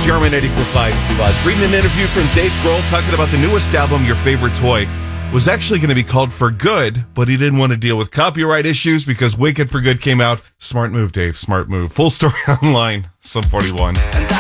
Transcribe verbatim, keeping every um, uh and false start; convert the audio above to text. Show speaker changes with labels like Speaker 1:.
Speaker 1: C R M eighty-four point five Buzz. Reading an interview from Dave Grohl talking about the newest album, Your Favorite Toy, was actually going to be called For Good, but he didn't want to deal with copyright issues because Wicked for Good came out. Smart move, Dave. Smart move. Full story online, Sum forty-one.